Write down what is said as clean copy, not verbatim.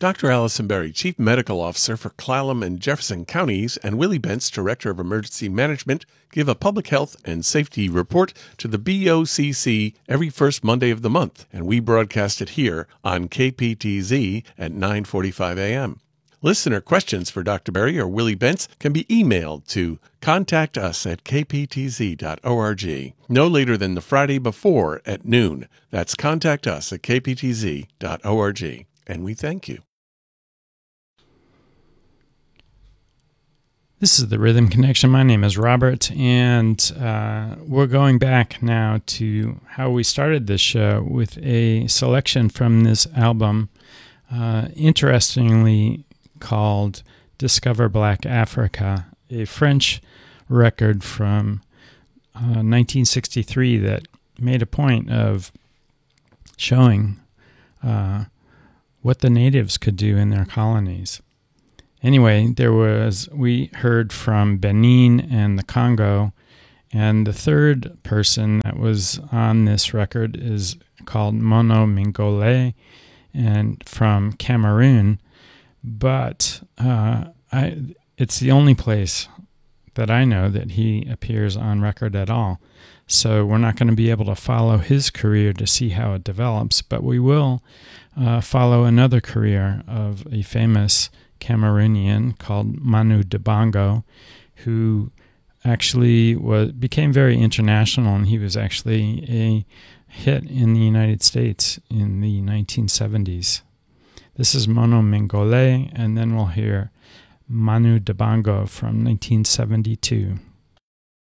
Dr. Allison Berry, Chief Medical Officer for Clallam and Jefferson Counties, and Willie Bentz, Director of Emergency Management, give a public health and safety report to the BOCC every first Monday of the month, and we broadcast it here on KPTZ at 9:45 a.m. Listener questions for Dr. Berry or Willie Bentz can be emailed to contactus@kptz.org no later than the Friday before at noon. That's contactus@kptz.org. And we thank you. This is the Rhythm Connection. My name is Robert, and we're going back now to how we started this show with a selection from this album, interestingly called Discover Black Africa, a French record from 1963 that made a point of showing what the natives could do in their colonies. Anyway, we heard from Benin and the Congo, and the third person that was on this record is called Mono Mingole, and from Cameroon. But it's the only place that I know that he appears on record at all. So we're not going to be able to follow his career to see how it develops, but we will follow another career of a famous Cameroonian called Manu Dibango, who actually became very international, and he was actually a hit in the United States in the 1970s. This is Mono Mingole, and then we'll hear Manu Dibango from 1972.